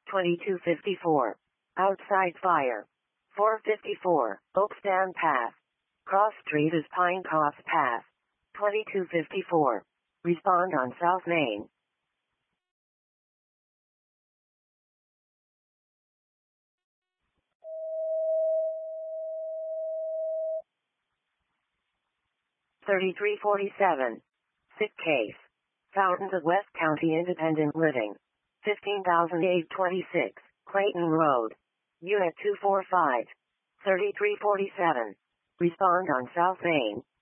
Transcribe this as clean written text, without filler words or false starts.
2254. Outside fire. 454. Oakstand Path. Cross Street is Pinecroft Path. 2254. Respond on South Main. $33.47. Sick case. Fountains of West County Independent Living. 15,826. Clayton Road. Unit 245. $33.47. Respond on South Main.